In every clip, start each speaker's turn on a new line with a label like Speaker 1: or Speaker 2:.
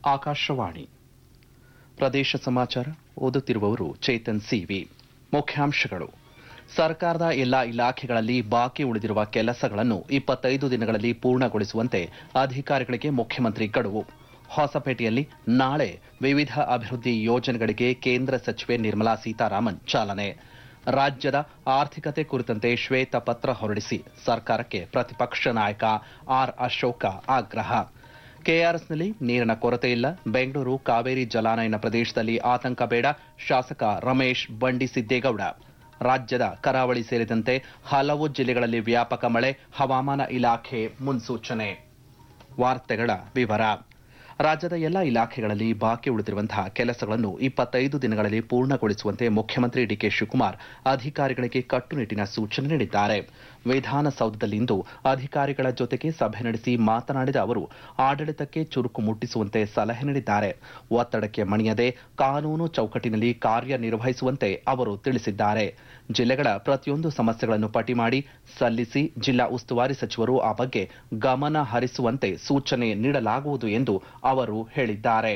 Speaker 1: ಆಕಾಶವಾಣಿ ಪ್ರದೇಶ ಸಮಾಚಾರ ಓದುತ್ತಿರುವವರು ಚೇತನ್ ಸಿವಿ. ಮುಖ್ಯಾಂಶಗಳು: ಸರ್ಕಾರದ ಎಲ್ಲಾ ಇಲಾಖೆಗಳಲ್ಲಿ ಬಾಕಿ ಉಳಿದಿರುವ ಕೆಲಸಗಳನ್ನು 25 ದಿನಗಳಲ್ಲಿ ಪೂರ್ಣಗೊಳಿಸುವಂತೆ ಅಧಿಕಾರಿಗಳಿಗೆ ಮುಖ್ಯಮಂತ್ರಿ ಗಡುವು. ಹೊಸಪೇಟೆಯಲ್ಲಿ ನಾಳೆ ವಿವಿಧ ಅಭಿವೃದ್ಧಿ ಯೋಜನೆಗಳಿಗೆ ಕೇಂದ್ರ ಸಚಿವೆ ನಿರ್ಮಲಾ ಸೀತಾರಾಮನ್ ಚಾಲನೆ. ರಾಜ್ಯದ ಆರ್ಥಿಕತೆ ಕುರಿತಂತೆ ಶ್ವೇತಪತ್ರ ಹೊರಡಿಸಿ ಸರ್ಕಾರಕ್ಕೆ ಪ್ರತಿಪಕ್ಷ ನಾಯಕ ಆರ್ ಅಶೋಕ ಆಗ್ರಹ. ಕೆಆರ್ಎಸ್ನಲ್ಲಿ ನೀರಿನ ಕೊರತೆ ಇಲ್ಲ, ಬೆಂಗಳೂರು ಕಾವೇರಿ ಜಲಾನಯನ ಪ್ರದೇಶದಲ್ಲಿ ಆತಂಕ ಬೇಡ, ಶಾಸಕ ರಮೇಶ್ ಬಂಡಿಸಿದ್ದೇಗೌಡ. ರಾಜ್ಯದ ಕರಾವಳಿ ಸೇರಿದಂತೆ ಹಲವು ಜಿಲ್ಲೆಗಳಲ್ಲಿ ವ್ಯಾಪಕ ಮಳೆ, ಹವಾಮಾನ ಇಲಾಖೆ ಮುನ್ಸೂಚನೆ. ವಾರ್ತೆಗಳ ವಿವರ. ರಾಜ್ಯದ ಎಲ್ಲಾ ಇಲಾಖೆಗಳಲ್ಲಿ ಬಾಕಿ ಉಳಿದಿರುವಂತಹ ಕೆಲಸಗಳನ್ನು 25 ದಿನಗಳಲ್ಲಿ ಪೂರ್ಣಗೊಳಿಸುವಂತೆ ಮುಖ್ಯಮಂತ್ರಿ ಡಿಕೆ ಶಿವಕುಮಾರ್ ಅಧಿಕಾರಿಗಳಿಗೆ ಕಟ್ಟುನಿಟ್ಟಿನ ಸೂಚನೆ ನೀಡಿದ್ದಾರೆ. ವಿಧಾನಸೌಧದಲ್ಲಿಂದು ಅಧಿಕಾರಿಗಳ ಜೊತೆಗೆ ಸಭೆ ನಡೆಸಿ ಮಾತನಾಡಿದ ಅವರು, ಆಡಳಿತಕ್ಕೆ ಚುರುಕು ಮುಟ್ಟಿಸುವಂತೆ ಸಲಹೆ ನೀಡಿದ್ದಾರೆ. ಒತ್ತಡಕ್ಕೆ ಮಣಿಯದೆ ಕಾನೂನು ಚೌಕಟ್ಟಿನಲ್ಲಿ ಕಾರ್ಯನಿರ್ವಹಿಸುವಂತೆ ಅವರು ತಿಳಿಸಿದ್ದಾರೆ. ಜಿಲ್ಲೆಗಳ ಪ್ರತಿಯೊಂದು ಸಮಸ್ಯೆಗಳನ್ನು ಪಟ್ಟಿ ಮಾಡಿ ಸಲ್ಲಿಸಿ ಜಿಲ್ಲಾ ಉಸ್ತುವಾರಿ ಸಚಿವರು ಆ ಬಗ್ಗೆ ಗಮನ ಹರಿಸುವಂತೆ ಸೂಚನೆ ನೀಡಲಾಗುವುದು ಎಂದು ಅವರು ಹೇಳಿದ್ದಾರೆ.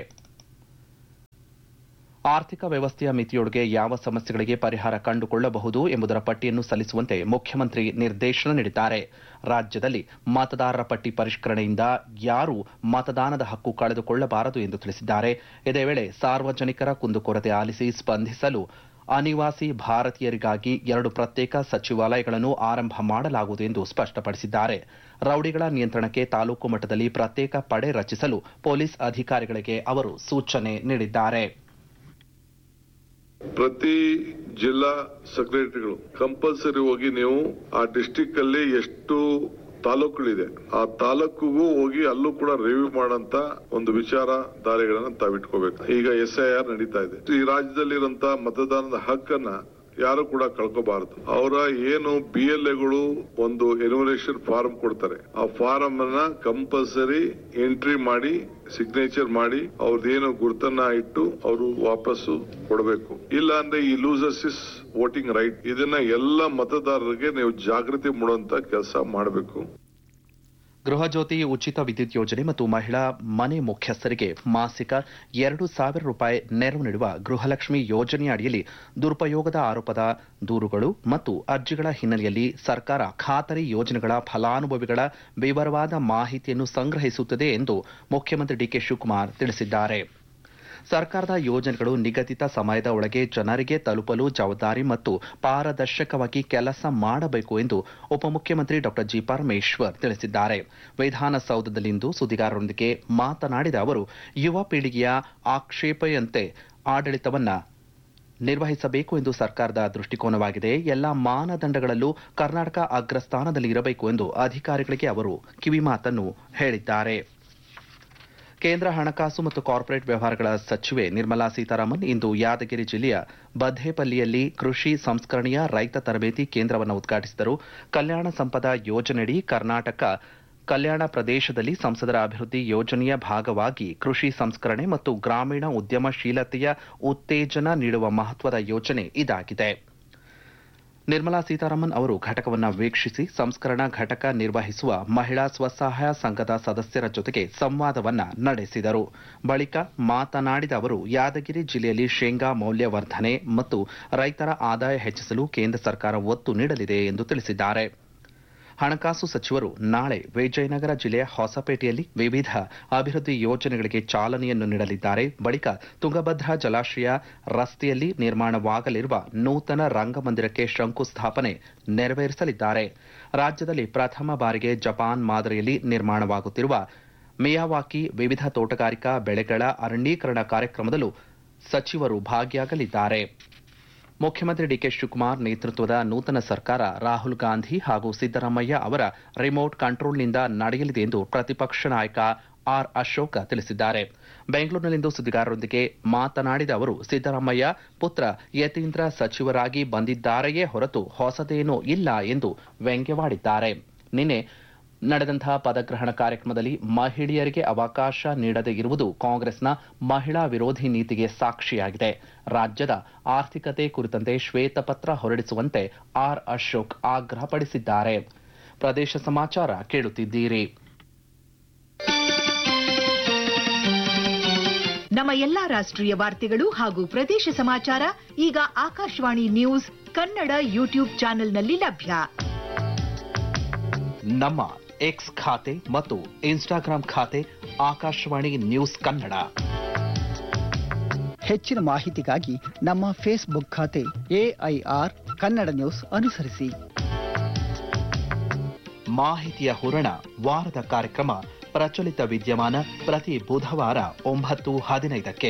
Speaker 1: ಆರ್ಥಿಕ ವ್ಯವಸ್ಥೆಯ ಮಿತಿಯೊಳಗೆ ಯಾವ ಸಮಸ್ಯೆಗಳಿಗೆ ಪರಿಹಾರ ಕಂಡುಕೊಳ್ಳಬಹುದು ಎಂಬುದರ ಪಟ್ಟಿಯನ್ನು ಸಲ್ಲಿಸುವಂತೆ ಮುಖ್ಯಮಂತ್ರಿ ನಿರ್ದೇಶನ ನೀಡಿದ್ದಾರೆ. ರಾಜ್ಯದಲ್ಲಿ ಮತದಾರರ ಪಟ್ಟಿ ಪರಿಷ್ಕರಣೆಯಿಂದ ಯಾರೂ ಮತದಾನದ ಹಕ್ಕು ಕಳೆದುಕೊಳ್ಳಬಾರದು ಎಂದು ತಿಳಿಸಿದ್ದಾರೆ. ಇದೇ ವೇಳೆ ಸಾರ್ವಜನಿಕರ ಕುಂದುಕೊರತೆ ಆಲಿಸಿ ಸ್ಪಂದಿಸಲು ಅನಿವಾಸಿ ಭಾರತೀಯರಿಗಾಗಿ 2 ಪ್ರತ್ಯೇಕ ಸಚಿವಾಲಯಗಳನ್ನು ಆರಂಭ ಮಾಡಲಾಗುವುದು ಎಂದು ಸ್ಪಷ್ಟಪಡಿಸಿದ್ದಾರೆ. ರೌಡಿಗಳ ನಿಯಂತ್ರಣಕ್ಕೆ ತಾಲೂಕು ಮಟ್ಟದಲ್ಲಿ ಪ್ರತ್ಯೇಕ ಪಡೆ ರಚಿಸಲು ಪೊಲೀಸ್ ಅಧಿಕಾರಿಗಳಿಗೆ ಅವರು ಸೂಚನೆ ನೀಡಿದ್ದಾರೆ.
Speaker 2: ಪ್ರತಿ ಜಿಲ್ಲಾ ಸೆಕ್ರೆಟರಿಗಳು ಕಂಪಲ್ಸರಿ ಹೋಗಿ ನೀವು ಆ ಡಿಸ್ಟಿಕ್ ಅಲ್ಲಿ ಎಷ್ಟು ತಾಲೂಕುಗಳಿದೆ ಆ ತಾಲೂಕಿಗೂ ಹೋಗಿ ಅಲ್ಲೂ ಕೂಡ ರಿವ್ಯೂ ಮಾಡಂತ ಒಂದು ವಿಚಾರಧಾರೆಗಳನ್ನ ತಾವಿಟ್ಕೋಬೇಕು. ಈಗ SIR ನಡೀತಾ ಇದೆ. ಈ ರಾಜ್ಯದಲ್ಲಿರುವಂತ ಮತದಾನದ ಹಕ್ಕನ್ನ ಯಾರು ಕೂಡ ಕಳ್ಕೋಬಾರದು. ಅವರ ಏನು BLAಗಳು ಒಂದು ಎನ್ಯುಮರೇಷನ್ ಫಾರ್ಮ್ ಕೊಡ್ತಾರೆ, ಆ ಫಾರ್ಮ್ ಅನ್ನ ಕಂಪಲ್ಸರಿ ಎಂಟ್ರಿ ಮಾಡಿ ಸಿಗ್ನೇಚರ್ ಮಾಡಿ ಅವ್ರದ್ದೇನು ಗುರುತನ್ನ ಇಟ್ಟು ಅವರು ವಾಪಸ್ಸು ಕೊಡಬೇಕು. ಇಲ್ಲ ಅಂದ್ರೆ ಈ ಲೂಸರ್ಸ್ ಇಸ್ ವೋಟಿಂಗ್ ರೈಟ್, ಇದನ್ನ ಎಲ್ಲ ಮತದಾರರಿಗೆ ನೀವು ಜಾಗೃತಿ ಮೂಡುವಂತ ಕೆಲಸ ಮಾಡಬೇಕು.
Speaker 1: ಗೃಹ ಜ್ಯೋತಿ ಉಚಿತ ವಿದ್ಯುತ್ ಯೋಜನೆ ಮತ್ತು ಮಹಿಳಾ ಮನೆ ಮುಖ್ಯಸ್ಥರಿಗೆ ಮಾಸಿಕ 2,000 ರೂಪಾಯಿ ನೆರವು ನೀಡುವ ಗೃಹಲಕ್ಷ್ಮಿ ಯೋಜನೆಯ ಅಡಿಯಲ್ಲಿ ದುರುಪಯೋಗದ ಆರೋಪದ ದೂರುಗಳು ಮತ್ತು ಅರ್ಜಿಗಳ ಹಿನ್ನೆಲೆಯಲ್ಲಿ ಸರ್ಕಾರ ಖಾತರಿ ಯೋಜನೆಗಳ ಫಲಾನುಭವಿಗಳ ವಿವರವಾದ ಮಾಹಿತಿಯನ್ನು ಸಂಗ್ರಹಿಸುತ್ತದೆ ಎಂದು ಮುಖ್ಯಮಂತ್ರಿ ಡಿಕೆ ಶಿವಕುಮಾರ್ ತಿಳಿಸಿದ್ದಾರೆ. ಸರ್ಕಾರದ ಯೋಜನೆಗಳು ನಿಗದಿತ ಸಮಯದ ಒಳಗೆ ಜನರಿಗೆ ತಲುಪಲು ಜವಾಬ್ದಾರಿ ಮತ್ತು ಪಾರದರ್ಶಕವಾಗಿ ಕೆಲಸ ಮಾಡಬೇಕು ಎಂದು ಉಪಮುಖ್ಯಮಂತ್ರಿ ಡಾ ಜಿ. ಪರಮೇಶ್ವರ್ ತಿಳಿಸಿದ್ದಾರೆ. ವಿಧಾನಸೌಧದಲ್ಲಿಂದು ಸುದ್ದಿಗಾರರೊಂದಿಗೆ ಮಾತನಾಡಿದ ಅವರು, ಯುವ ಪೀಳಿಗೆಯ ಆಕ್ಷೇಪೆಯಂತೆ ಆಡಳಿತವನ್ನ ನಿರ್ವಹಿಸಬೇಕು ಎಂದು ಸರ್ಕಾರದ ದೃಷ್ಟಿಕೋನವಾಗಿದೆ. ಎಲ್ಲಾ ಮಾನದಂಡಗಳಲ್ಲೂ ಕರ್ನಾಟಕ ಅಗ್ರಸ್ಥಾನದಲ್ಲಿ ಇರಬೇಕು ಎಂದು ಅಧಿಕಾರಿಗಳಿಗೆ ಅವರು ಕಿವಿಮಾತನ್ನು ಹೇಳಿದ್ದಾರೆ. ಕೇಂದ್ರ ಹಣಕಾಸು ಮತ್ತು ಕಾರ್ಪೊರೇಟ್ ವ್ಯವಹಾರಗಳ ಸಚಿವೆ ನಿರ್ಮಲಾ ಸೀತಾರಾಮನ್ ಇಂದು ಯಾದಗಿರಿ ಜಿಲ್ಲೆಯ ಬದ್ದೇಪಲ್ಲಿಯಲ್ಲಿ ಕೃಷಿ ಸಂಸ್ಕರಣೆಯ ರೈತ ತರಬೇತಿ ಕೇಂದ್ರವನ್ನು ಉದ್ಘಾಟಿಸಿದರು. ಕಲ್ಯಾಣ ಸಂಪದ ಯೋಜನೆಯಡಿ ಕರ್ನಾಟಕ ಕಲ್ಯಾಣ ಪ್ರದೇಶದಲ್ಲಿ ಸಂಸದರ ಅಭಿವೃದ್ಧಿ ಯೋಜನೆಯ ಭಾಗವಾಗಿ ಕೃಷಿ ಸಂಸ್ಕರಣೆ ಮತ್ತು ಗ್ರಾಮೀಣ ಉದ್ಯಮಶೀಲತೆಯ ಉತ್ತೇಜನ ನೀಡುವ ಮಹತ್ವದ ಯೋಜನೆ ಇದಾಗಿದೆ. ನಿರ್ಮಲಾ ಸೀತಾರಾಮನ್ ಅವರು ಘಟಕವನ್ನು ವೀಕ್ಷಿಸಿ ಸಂಸ್ಕರಣಾ ಘಟಕ ನಿರ್ವಹಿಸುವ ಮಹಿಳಾ ಸ್ವಸಹಾಯ ಸಂಘದ ಸದಸ್ಯರ ಜೊತೆಗೆ ಸಂವಾದವನ್ನ ನಡೆಸಿದರು. ಬಳಿಕ ಮಾತನಾಡಿದ ಅವರು, ಯಾದಗಿರಿ ಜಿಲ್ಲೆಯಲ್ಲಿ ಶೇಂಗಾ ಮೌಲ್ಯವರ್ಧನೆ ಮತ್ತು ರೈತರ ಆದಾಯ ಹೆಚ್ಚಿಸಲು ಕೇಂದ್ರ ಸರ್ಕಾರ ಒತ್ತು ನೀಡಲಿದೆ ಎಂದು ತಿಳಿಸಿದ್ದಾರೆ. ಹಣಕಾಸು ಸಚಿವರು ನಾಳೆ ವಿಜಯನಗರ ಜಿಲ್ಲೆಯ ಹೊಸಪೇಟೆಯಲ್ಲಿ ವಿವಿಧ ಅಭಿವೃದ್ಧಿ ಯೋಜನೆಗಳಿಗೆ ಚಾಲನೆಯನ್ನು ನೀಡಲಿದ್ದಾರೆ. ಬಳಿಕ ತುಂಗಭದ್ರಾ ಜಲಾಶಯ ರಸ್ತೆಯಲ್ಲಿ ನಿರ್ಮಾಣವಾಗಲಿರುವ ನೂತನ ರಂಗಮಂದಿರಕ್ಕೆ ಶಂಕುಸ್ಥಾಪನೆ ನೆರವೇರಿಸಲಿದ್ದಾರೆ. ರಾಜ್ಯದಲ್ಲಿ ಪ್ರಥಮ ಬಾರಿಗೆ ಜಪಾನ್ ಮಾದರಿಯಲ್ಲಿ ನಿರ್ಮಾಣವಾಗುತ್ತಿರುವ ಮಿಯಾವಾಕಿ ವಿವಿಧ ತೋಟಗಾರಿಕಾ ಬೆಳೆಗಳ ಅರಣ್ಯೀಕರಣ ಕಾರ್ಯಕ್ರಮದಲ್ಲೂ ಸಚಿವರು ಭಾಗಿಯಾಗಲಿದ್ದಾರೆ. ಮುಖ್ಯಮಂತ್ರಿ ಡಿಕೆ ಶಿವಕುಮಾರ್ ನೇತೃತ್ವದ ನೂತನ ಸರ್ಕಾರ ರಾಹುಲ್ ಗಾಂಧಿ ಹಾಗೂ ಸಿದ್ದರಾಮಯ್ಯ ಅವರ ರಿಮೋಟ್ ಕಂಟ್ರೋಲ್ನಿಂದ ನಡೆಯಲಿದೆ ಎಂದು ಪ್ರತಿಪಕ್ಷ ನಾಯಕ ಆರ್ ಅಶೋಕ ತಿಳಿಸಿದ್ದಾರೆ. ಬೆಂಗಳೂರಿನಲ್ಲಿಂದು ಸುದ್ದಿಗಾರರೊಂದಿಗೆ ಮಾತನಾಡಿದ ಅವರು, ಸಿದ್ದರಾಮಯ್ಯ ಪುತ್ರ ಯತೀಂದ್ರ ಸಚಿವರಾಗಿ ಬಂದಿದ್ದಾರೆಯೇ ಹೊರತು ಹೊಸದೇನೂ ಇಲ್ಲ ಎಂದು ವ್ಯಂಗ್ಯವಾಡಿದ್ದಾರೆ. ನಿನ್ನೆ ನಡೆದಂತಹ ಪದಗ್ರಹಣ ಕಾರ್ಯಕ್ರಮದಲ್ಲಿ ಮಹಿಳೆಯರಿಗೆ ಅವಕಾಶ ನೀಡದೇ ಇರುವುದು ಕಾಂಗ್ರೆಸ್ನ ಮಹಿಳಾ ವಿರೋಧಿ ನೀತಿಗೆ ಸಾಕ್ಷಿಯಾಗಿದೆ. ರಾಜ್ಯದ ಆರ್ಥಿಕತೆ ಕುರಿತಂತೆ ಶ್ವೇತಪತ್ರ ಹೊರಡಿಸುವಂತೆ ಆರ್ ಅಶೋಕ್ ಆಗ್ರಹಪಡಿಸಿದ್ದಾರೆ. ಪ್ರದೇಶ ಸಮಾಚಾರ ಕೇಳುತ್ತಿದ್ದೀರಿ.
Speaker 3: ನಮ್ಮ ಎಲ್ಲಾ ರಾಷ್ಟ್ರೀಯ ವಾರ್ತೆಗಳು ಹಾಗೂ ಪ್ರದೇಶ ಸಮಾಚಾರ ಈಗ ಆಕಾಶವಾಣಿ ನ್ಯೂಸ್ ಕನ್ನಡ ಯೂಟ್ಯೂಬ್ ಚಾನೆಲ್ನಲ್ಲಿ ಲಭ್ಯ.
Speaker 1: ನಮ್ಮ ಎಕ್ಸ್ ಖಾತೆ ಮತ್ತು ಇನ್ಸ್ಟಾಗ್ರಾಂ ಖಾತೆ ಆಕಾಶವಾಣಿ ನ್ಯೂಸ್ ಕನ್ನಡ.
Speaker 4: ಹೆಚ್ಚಿನ ಮಾಹಿತಿಗಾಗಿ ನಮ್ಮ ಫೇಸ್ಬುಕ್ ಖಾತೆ AIR ಕನ್ನಡ ನ್ಯೂಸ್ ಅನುಸರಿಸಿ.
Speaker 1: ಮಾಹಿತಿಯ ಹೂರಣ ವಾರದ ಕಾರ್ಯಕ್ರಮ ಪ್ರಚಲಿತ ವಿದ್ಯಮಾನ ಪ್ರತಿ ಬುಧವಾರ 9:15ಕ್ಕೆ.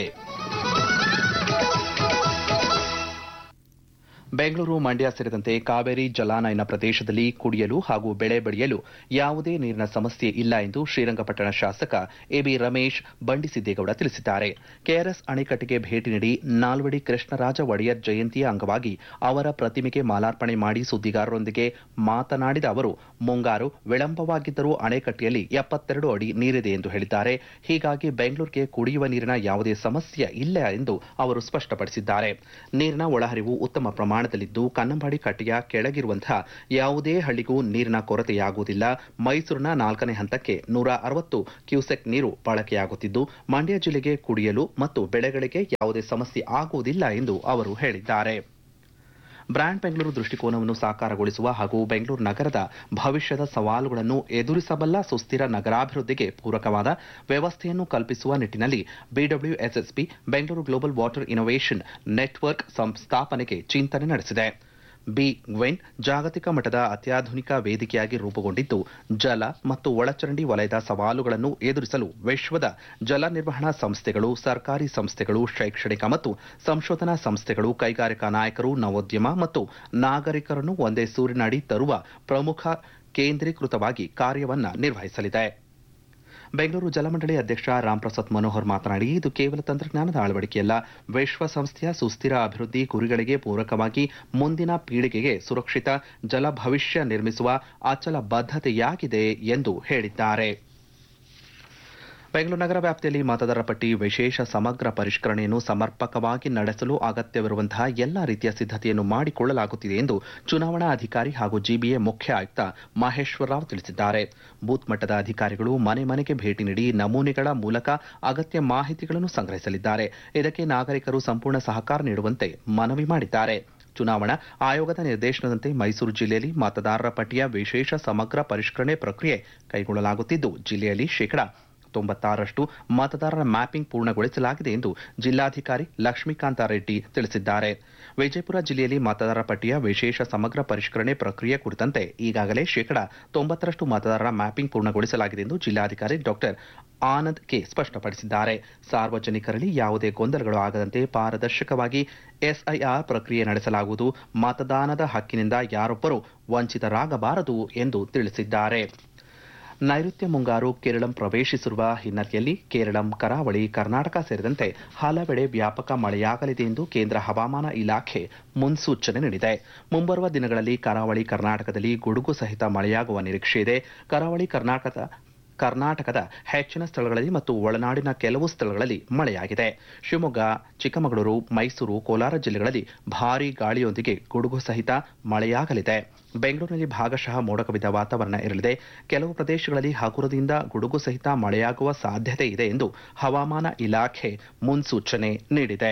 Speaker 1: ಬೆಂಗಳೂರು, ಮಂಡ್ಯ ಸೇರಿದಂತೆ ಕಾವೇರಿ ಜಲಾನಯನ ಪ್ರದೇಶದಲ್ಲಿ ಕುಡಿಯಲು ಹಾಗೂ ಬೆಳೆ ಬೆಳೆಯಲು ಯಾವುದೇ ನೀರಿನ ಸಮಸ್ಯೆ ಇಲ್ಲ ಎಂದು ಶ್ರೀರಂಗಪಟ್ಟಣ ಶಾಸಕ ಎಬಿ ರಮೇಶ್ ಬಂಡಿಸಿದ್ದೇಗೌಡ ತಿಳಿಸಿದ್ದಾರೆ. ಕೆಆರ್ಎಸ್ ಅಣೆಕಟ್ಟೆಗೆ ಭೇಟಿ ನೀಡಿ ನಾಲ್ವಡಿ ಕೃಷ್ಣರಾಜ ಒಡೆಯರ್ ಜಯಂತಿಯ ಅಂಗವಾಗಿ ಅವರ ಪ್ರತಿಮೆಗೆ ಮಾಲಾರ್ಪಣೆ ಮಾಡಿ ಸುದ್ದಿಗಾರರೊಂದಿಗೆ ಮಾತನಾಡಿದ ಅವರು, ಮುಂಗಾರು ವಿಳಂಬವಾಗಿದ್ದರೂ ಅಣೆಕಟ್ಟೆಯಲ್ಲಿ 72 ಅಡಿ ನೀರಿದೆ ಎಂದು ಹೇಳಿದ್ದಾರೆ. ಹೀಗಾಗಿ ಬೆಂಗಳೂರಿಗೆ ಕುಡಿಯುವ ನೀರಿನ ಯಾವುದೇ ಸಮಸ್ಯೆ ಇಲ್ಲ ಎಂದು ಅವರು ಸ್ಪಷ್ಟಪಡಿಸಿದ್ದಾರೆ. ನೀರಿನ ಒಳಹರಿವು ಉತ್ತಮ ಪ್ರಮಾಣದಲ್ಲಿದ್ದು ಕನ್ನಂಬಾಡಿ ಕಟ್ಟೆಯ ಕೆಳಗಿರುವಂತಹ ಯಾವುದೇ ಹಳ್ಳಿಗೂ ನೀರಿನ ಕೊರತೆಯಾಗುವುದಿಲ್ಲ. ಮೈಸೂರಿನ 4ನೇ ಹಂತಕ್ಕೆ 160 ಕ್ಯೂಸೆಕ್ ನೀರು ಬಳಕೆಯಾಗುತ್ತಿದ್ದು ಮಂಡ್ಯ ಜಿಲ್ಲೆಗೆ ಕುಡಿಯಲು ಮತ್ತು ಬೆಳೆಗಳಿಗೆ ಯಾವುದೇ ಸಮಸ್ಯೆ ಆಗುವುದಿಲ್ಲ ಎಂದು ಅವರು ಹೇಳಿದ್ದಾರೆ. ಬ್ರ್ಯಾಂಡ್ ಬೆಂಗಳೂರು ದೃಷ್ಟಿಕೋನವನ್ನು ಸಾಕಾರಗೊಳಿಸುವ ಹಾಗೂ ಬೆಂಗಳೂರು ನಗರದ ಭವಿಷ್ಯದ ಸವಾಲುಗಳನ್ನು ಎದುರಿಸಬಲ್ಲ ಸುಸ್ಥಿರ ನಗರಾಭಿವೃದ್ಧಿಗೆ ಪೂರಕವಾದ ವ್ಯವಸ್ಥೆಯನ್ನು ಕಲ್ಪಿಸುವ ನಿಟ್ಟಿನಲ್ಲಿ BWSSB Bengaluru global water innovation network ಸಂಸ್ಥಾಪನೆಗೆ ಚಿಂತನೆ ನಡೆಸಿದೆ. BGWEN ಜಾಗತಿಕ ಮಟ್ಟದ ಅತ್ಯಾಧುನಿಕ ವೇದಿಕೆಯಾಗಿ ರೂಪುಗೊಂಡಿದ್ದು ಜಲ ಮತ್ತು ಒಳಚರಂಡಿ ವಲಯದ ಸವಾಲುಗಳನ್ನು ಎದುರಿಸಲು ವಿಶ್ವದ ಜಲ ನಿರ್ವಹಣಾ ಸಂಸ್ಥೆಗಳು, ಸರ್ಕಾರಿ ಸಂಸ್ಥೆಗಳು, ಶೈಕ್ಷಣಿಕ ಮತ್ತು ಸಂಶೋಧನಾ ಸಂಸ್ಥೆಗಳು, ಕೈಗಾರಿಕಾ ನಾಯಕರು, ನವೋದ್ಯಮ ಮತ್ತು ನಾಗರಿಕರನ್ನು ಒಂದೇ ಸೂರಿನಡಿ ತರುವ ಪ್ರಮುಖ ಕೇಂದ್ರೀಕೃತವಾಗಿ ಕಾರ್ಯವನ್ನು ನಿರ್ವಹಿಸಲಿದೆ. ಬೆಂಗಳೂರು ಜಲಮಂಡಳಿ ಅಧ್ಯಕ್ಷ ರಾಮ್ಪ್ರಸಾದ್ ಮನೋಹರ್ ಮಾತನಾಡಿ, ಇದು ಕೇವಲ ತಂತ್ರಜ್ಞಾನದ ಅಳವಡಿಕೆಯಲ್ಲ, ವಿಶ್ವಸಂಸ್ಥೆಯ ಸುಸ್ಥಿರ ಅಭಿವೃದ್ಧಿ ಗುರಿಗಳಿಗೆ ಪೂರಕವಾಗಿ ಮುಂದಿನ ಪೀಳಿಗೆಗೆ ಸುರಕ್ಷಿತ ಜಲ ಭವಿಷ್ಯ ನಿರ್ಮಿಸುವ ಅಚಲ ಬದ್ಧತೆಯಾಗಿದೆ ಎಂದು ಹೇಳಿದ್ದಾರೆ. ಬೆಂಗಳೂರು ನಗರ ವ್ಯಾಪ್ತಿಯಲ್ಲಿ ಮತದಾರರ ಪಟ್ಟಿ ವಿಶೇಷ ಸಮಗ್ರ ಪರಿಷ್ಕರಣೆಯನ್ನು ಸಮರ್ಪಕವಾಗಿ ನಡೆಸಲು ಅಗತ್ಯವಿರುವಂತಹ ಎಲ್ಲಾ ರೀತಿಯ ಸಿದ್ಧತೆಯನ್ನು ಮಾಡಿಕೊಳ್ಳಲಾಗುತ್ತಿದೆ ಎಂದು ಚುನಾವಣಾ ಅಧಿಕಾರಿ ಹಾಗೂ GBA ಮುಖ್ಯ ಆಯುಕ್ತ ಮಹೇಶ್ವರ ರಾವ್ ತಿಳಿಸಿದ್ದಾರೆ. ಬೂತ್ ಮಟ್ಟದ ಅಧಿಕಾರಿಗಳು ಮನೆ ಮನೆಗೆ ಭೇಟಿ ನೀಡಿ ನಮೂನೆಗಳ ಮೂಲಕ ಅಗತ್ಯ ಮಾಹಿತಿಗಳನ್ನು ಸಂಗ್ರಹಿಸಲಿದ್ದಾರೆ. ಇದಕ್ಕೆ ನಾಗರಿಕರು ಸಂಪೂರ್ಣ ಸಹಕಾರ ನೀಡುವಂತೆ ಮನವಿ ಮಾಡಿದ್ದಾರೆ. ಚುನಾವಣಾ ಆಯೋಗದ ನಿರ್ದೇಶನದಂತೆ ಮೈಸೂರು ಜಿಲ್ಲೆಯಲ್ಲಿ ಮತದಾರರ ಪಟ್ಟಿಯ ವಿಶೇಷ ಸಮಗ್ರ ಪರಿಷ್ಕರಣೆ ಪ್ರಕ್ರಿಯೆ ಕೈಗೊಳ್ಳಲಾಗುತ್ತಿದ್ದು ಜಿಲ್ಲೆಯಲ್ಲಿ 96% ಮತದಾರರ ಮ್ಯಾಪಿಂಗ್ ಪೂರ್ಣಗೊಳಿಸಲಾಗಿದೆ ಎಂದು ಜಿಲ್ಲಾಧಿಕಾರಿ ಲಕ್ಷ್ಮೀಕಾಂತ ರೆಡ್ಡಿ ತಿಳಿಸಿದ್ದಾರೆ. ವಿಜಯಪುರ ಜಿಲ್ಲೆಯಲ್ಲಿ ಮತದಾರರ ಪಟ್ಟಿಯ ವಿಶೇಷ ಸಮಗ್ರ ಪರಿಷ್ಕರಣೆ ಪ್ರಕ್ರಿಯೆ ಕುರಿತಂತೆ ಈಗಾಗಲೇ 90% ಮತದಾರರ ಮ್ಯಾಪಿಂಗ್ ಪೂರ್ಣಗೊಳಿಸಲಾಗಿದೆ ಎಂದು ಜಿಲ್ಲಾಧಿಕಾರಿ ಡಾಕ್ಟರ್ ಆನಂದ್ ಕೆ ಸ್ಪಷ್ಟಪಡಿಸಿದ್ದಾರೆ. ಸಾರ್ವಜನಿಕರಲ್ಲಿ ಯಾವುದೇ ಗೊಂದಲಗಳು ಆಗದಂತೆ ಪಾರದರ್ಶಕವಾಗಿ SIR ಪ್ರಕ್ರಿಯೆ ನಡೆಸಲಾಗುವುದು. ಮತದಾನದ ಹಕ್ಕಿನಿಂದ ಯಾರೊಬ್ಬರೂ ವಂಚಿತರಾಗಬಾರದು ಎಂದು ತಿಳಿಸಿದ್ದಾರೆ. ನೈಋತ್ಯ ಮುಂಗಾರು ಕೇರಳಂ ಪ್ರವೇಶಿಸಿರುವ ಹಿನ್ನೆಲೆಯಲ್ಲಿ ಕೇರಳಂ, ಕರಾವಳಿ, ಕರ್ನಾಟಕ ಸೇರಿದಂತೆ ಹಲವೆಡೆ ವ್ಯಾಪಕ ಮಳೆಯಾಗಲಿದೆ ಎಂದು ಕೇಂದ್ರ ಹವಾಮಾನ ಇಲಾಖೆ ಮುನ್ಸೂಚನೆ ನೀಡಿದೆ. ಮುಂಬರುವ ದಿನಗಳಲ್ಲಿ ಕರಾವಳಿ ಕರ್ನಾಟಕದಲ್ಲಿ ಗುಡುಗು ಸಹಿತ ಮಳೆಯಾಗುವ ನಿರೀಕ್ಷೆ ಇದೆ. ಕರಾವಳಿ ಕರ್ನಾಟಕದ ಹೆಚ್ಚಿನ ಸ್ಥಳಗಳಲ್ಲಿ ಮತ್ತು ಒಳನಾಡಿನ ಕೆಲವು ಸ್ಥಳಗಳಲ್ಲಿ ಮಳೆಯಾಗಿದೆ. ಶಿವಮೊಗ್ಗ, ಚಿಕ್ಕಮಗಳೂರು, ಮೈಸೂರು, ಕೋಲಾರ ಜಿಲ್ಲೆಗಳಲ್ಲಿ ಭಾರೀ ಗಾಳಿಯೊಂದಿಗೆ ಗುಡುಗು ಸಹಿತ ಮಳೆಯಾಗಲಿದೆ. ಬೆಂಗಳೂರಿನಲ್ಲಿ ಭಾಗಶಃ ಮೋಡ ಕವಿದ ವಾತಾವರಣ ಇರಲಿದೆ. ಕೆಲವು ಪ್ರದೇಶಗಳಲ್ಲಿ ಹಗುರದಿಂದ ಗುಡುಗು ಸಹಿತ ಮಳೆಯಾಗುವ ಸಾಧ್ಯತೆ ಇದೆ ಎಂದು ಹವಾಮಾನ ಇಲಾಖೆ ಮುನ್ಸೂಚನೆ ನೀಡಿದೆ.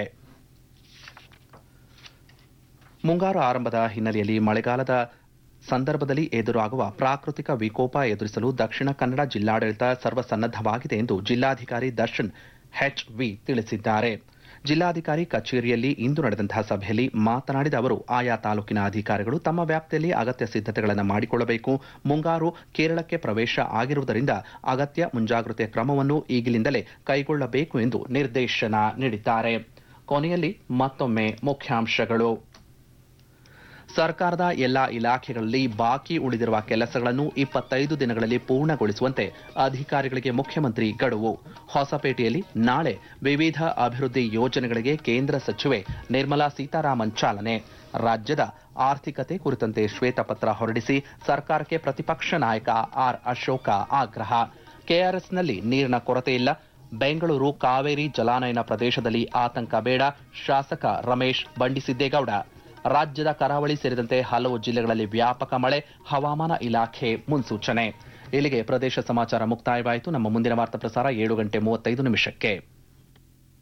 Speaker 1: ಮುಂಗಾರು ಆರಂಭದ ಹಿನ್ನೆಲೆಯಲ್ಲಿ ಮಳೆಗಾಲದ ಸಂದರ್ಭದಲ್ಲಿ ಎದುರಾಗುವ ಪ್ರಾಕೃತಿಕ ವಿಕೋಪ ಎದುರಿಸಲು ದಕ್ಷಿಣ ಕನ್ನಡ ಜಿಲ್ಲಾಡಳಿತ ಸರ್ವಸನ್ನದ್ಧವಾಗಿದೆ ಎಂದು ಜಿಲ್ಲಾಧಿಕಾರಿ ದರ್ಶನ್ HV ತಿಳಿಸಿದ್ದಾರೆ. ಜಿಲ್ಲಾಧಿಕಾರಿ ಕಚೇರಿಯಲ್ಲಿ ಇಂದು ನಡೆದಂತಹ ಸಭೆಯಲ್ಲಿ ಮಾತನಾಡಿದ ಅವರು, ಆಯಾ ತಾಲೂಕಿನ ಅಧಿಕಾರಿಗಳು ತಮ್ಮ ವ್ಯಾಪ್ತಿಯಲ್ಲಿ ಅಗತ್ಯ ಸಿದ್ಧತೆಗಳನ್ನು ಮಾಡಿಕೊಳ್ಳಬೇಕು. ಮುಂಗಾರು ಕೇರಳಕ್ಕೆ ಪ್ರವೇಶ ಆಗಿರುವುದರಿಂದ ಅಗತ್ಯ ಮುಂಜಾಗ್ರತೆ ಕ್ರಮವನ್ನು ಈಗಿನಿಂದಲೇ ಕೈಗೊಳ್ಳಬೇಕು ಎಂದು ನಿರ್ದೇಶನ ನೀಡಿದ್ದಾರೆ. ಕೊನೆಯಲ್ಲಿ ಮತ್ತೊಮ್ಮೆ ಮುಖ್ಯಾಂಶಗಳು. ಸರ್ಕಾರದ ಎಲ್ಲಾ ಇಲಾಖೆಗಳಲ್ಲಿ ಬಾಕಿ ಉಳಿದಿರುವ ಕೆಲಸಗಳನ್ನು 25 ದಿನಗಳಲ್ಲಿ ಪೂರ್ಣಗೊಳಿಸುವಂತೆ ಅಧಿಕಾರಿಗಳಿಗೆ ಮುಖ್ಯಮಂತ್ರಿ ಗಡುವು. ಹೊಸಪೇಟೆಯಲ್ಲಿ ನಾಳೆ ವಿವಿಧ ಅಭಿವೃದ್ಧಿ ಯೋಜನೆಗಳಿಗೆ ಕೇಂದ್ರ ಸಚಿವೆ ನಿರ್ಮಲಾ ಸೀತಾರಾಮನ್ ಚಾಲನೆ. ರಾಜ್ಯದ ಆರ್ಥಿಕತೆ ಕುರಿತಂತೆ ಶ್ವೇತಪತ್ರ ಹೊರಡಿಸಿ ಸರ್ಕಾರಕ್ಕೆ ಪ್ರತಿಪಕ್ಷ ನಾಯಕ ಆರ್ ಅಶೋಕ ಆಗ್ರಹ. ಕೆಆರ್ಎಸ್ನಲ್ಲಿ ನೀರಿನ ಕೊರತೆ ಇಲ್ಲ. ಬೆಂಗಳೂರು ಕಾವೇರಿ ಜಲಾನಯನ ಪ್ರದೇಶದಲ್ಲಿ ಆತಂಕ ಬೇಡ. ಶಾಸಕ ರಮೇಶ್ ಬಂಡಿಸಿದ್ದೇಗೌಡ. ರಾಜ್ಯದ ಕರಾವಳಿ ಸೇರಿದಂತೆ ಹಲವು ಜಿಲ್ಲೆಗಳಲ್ಲಿ ವ್ಯಾಪಕ ಮಳೆ. ಹವಾಮಾನ ಇಲಾಖೆ ಮುನ್ಸೂಚನೆ. ಇಲ್ಲಿಗೆ ಪ್ರದೇಶ ಸಮಾಚಾರ ಮುಕ್ತಾಯವಾಯಿತು. ನಮ್ಮ ಮುಂದಿನ ವಾರ್ತಾ ಪ್ರಸಾರ 7:35 ನಿಮಿಷಕ್ಕೆ.